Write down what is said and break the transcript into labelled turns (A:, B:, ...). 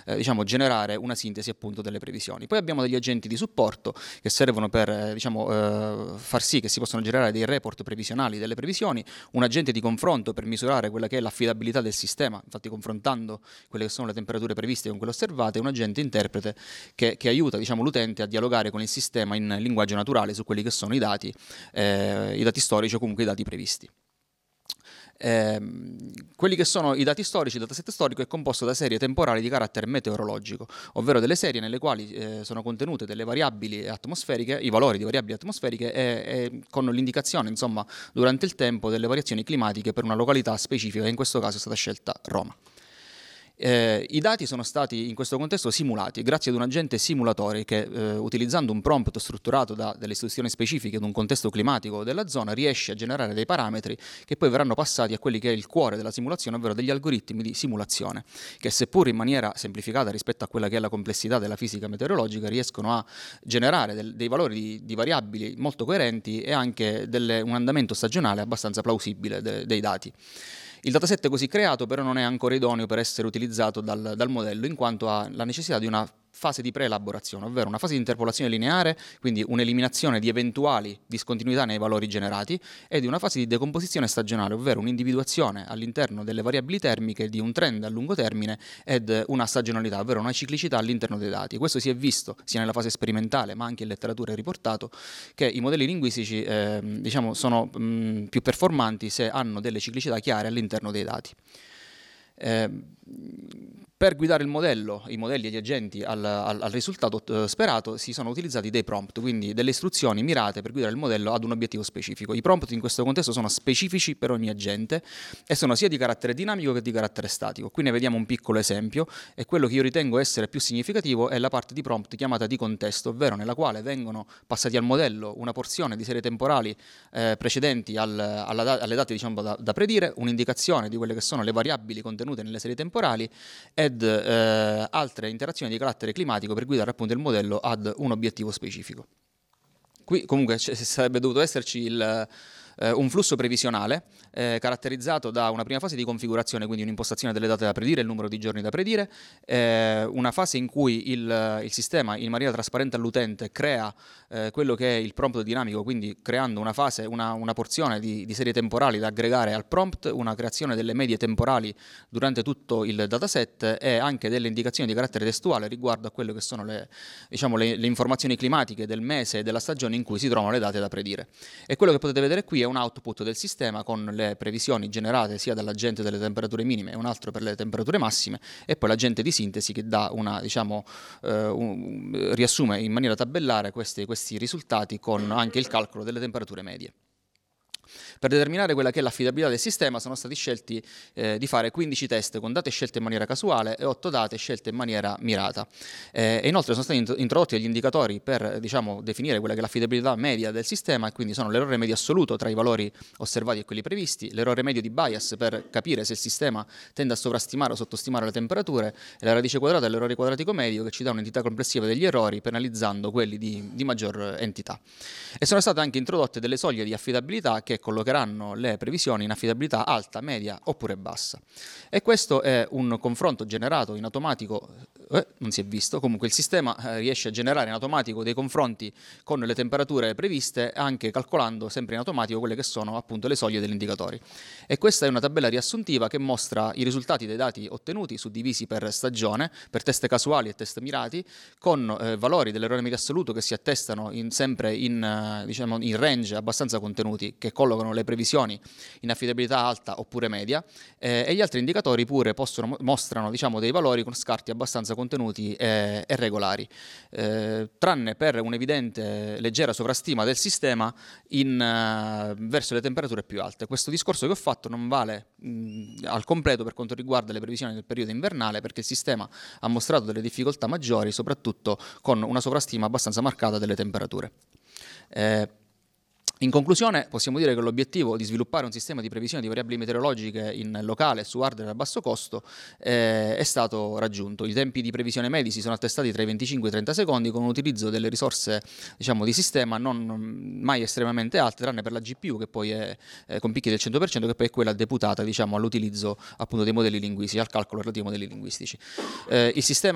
A: diciamo, generare una sintesi appunto delle previsioni. Poi abbiamo degli agenti di supporto che servono per diciamo, far sì che si possano generare dei report previsionali delle previsioni, un agente di confronto per misurare quella che è l'affidabilità del sistema, infatti confrontando quelle che sono le temperature previste con quelle osservate, e un agente interprete che aiuta, diciamo, l'utente a dialogare con il sistema in linguaggio naturale su quelli che sono i dati storici o comunque i dati previsti. Quelli che sono i dati storici, il dataset storico è composto da serie temporali di carattere meteorologico, ovvero delle serie nelle quali sono contenute delle variabili atmosferiche, i valori di variabili atmosferiche e con l'indicazione, insomma, durante il tempo delle variazioni climatiche per una località specifica, che in questo caso è stata scelta Roma. I dati sono stati in questo contesto simulati grazie ad un agente simulatore che utilizzando un prompt strutturato da delle istruzioni specifiche ad un contesto climatico della zona riesce a generare dei parametri che poi verranno passati a quelli che è il cuore della simulazione, ovvero degli algoritmi di simulazione che, seppur in maniera semplificata rispetto a quella che è la complessità della fisica meteorologica, riescono a generare dei valori di variabili molto coerenti e anche un andamento stagionale abbastanza plausibile dei dati. Il dataset così creato però non è ancora idoneo per essere utilizzato dal modello, in quanto ha la necessità di una fase di preelaborazione, ovvero una fase di interpolazione lineare, quindi un'eliminazione di eventuali discontinuità nei valori generati, e di una fase di decomposizione stagionale, ovvero un'individuazione all'interno delle variabili termiche di un trend a lungo termine ed una stagionalità, ovvero una ciclicità all'interno dei dati. Questo si è visto sia nella fase sperimentale, ma anche in letteratura è riportato che i modelli linguistici diciamo, sono più performanti se hanno delle ciclicità chiare all'interno dei dati. Per guidare il modello, i modelli e gli agenti al risultato sperato si sono utilizzati dei prompt, quindi delle istruzioni mirate per guidare il modello ad un obiettivo specifico. I prompt in questo contesto sono specifici per ogni agente e sono sia di carattere dinamico che di carattere statico. Qui ne vediamo un piccolo esempio, e quello che io ritengo essere più significativo è la parte di prompt chiamata di contesto, ovvero nella quale vengono passati al modello una porzione di serie temporali precedenti alle date, diciamo, da predire, un'indicazione di quelle che sono le variabili contenute nelle serie temporali ed altre interazioni di carattere climatico per guidare appunto il modello ad un obiettivo specifico. Qui comunque sarebbe dovuto esserci un flusso previsionale caratterizzato da una prima fase di configurazione, quindi un'impostazione delle date da predire, il numero di giorni da predire, una fase in cui il sistema in maniera trasparente all'utente crea quello che è il prompt dinamico, quindi creando una fase, una porzione di serie temporali da aggregare al prompt, una creazione delle medie temporali durante tutto il dataset e anche delle indicazioni di carattere testuale riguardo a quello che sono le informazioni climatiche del mese e della stagione in cui si trovano le date da predire. E quello che potete vedere qui è un output del sistema con le previsioni generate sia dall'agente delle temperature minime e un altro per le temperature massime, e poi l'agente di sintesi che dà riassume in maniera tabellare questi risultati con anche il calcolo delle temperature medie. Per determinare quella che è l'affidabilità del sistema sono stati scelti di fare 15 test con date scelte in maniera casuale e 8 date scelte in maniera mirata. E inoltre sono stati introdotti degli indicatori per definire quella che è l'affidabilità media del sistema, e quindi sono l'errore medio assoluto tra i valori osservati e quelli previsti, l'errore medio di bias per capire se il sistema tende a sovrastimare o sottostimare le temperature, e la radice quadrata dell'errore quadratico medio, che ci dà un'entità complessiva degli errori penalizzando quelli di maggior entità. E sono state anche introdotte delle soglie di affidabilità che collocheranno le previsioni in affidabilità alta, media oppure bassa. E questo è un confronto generato in automatico, non si è visto, comunque il sistema riesce a generare in automatico dei confronti con le temperature previste, anche calcolando sempre in automatico quelle che sono appunto le soglie degli indicatori. E questa è una tabella riassuntiva che mostra i risultati dei dati ottenuti suddivisi per stagione, per test casuali e test mirati, con valori dell'errore medio assoluto che si attestano sempre in range abbastanza contenuti, che collocano le previsioni in affidabilità alta oppure media, e gli altri indicatori pure mostrano dei valori con scarti abbastanza contenuti e regolari, tranne per un'evidente leggera sovrastima del sistema verso le temperature più alte. Questo discorso che ho fatto non vale al completo per quanto riguarda le previsioni del periodo invernale, perché il sistema ha mostrato delle difficoltà maggiori, soprattutto con una sovrastima abbastanza marcata delle temperature. In conclusione, possiamo dire che l'obiettivo di sviluppare un sistema di previsione di variabili meteorologiche in locale su hardware a basso costo è stato raggiunto. I tempi di previsione medi si sono attestati tra i 25 e i 30 secondi, con un utilizzo delle risorse di sistema non mai estremamente alte, tranne per la GPU, che poi è con picchi del 100%, che poi è quella deputata all'utilizzo appunto dei modelli linguistici, al calcolo relativo ai modelli linguistici. Il sistema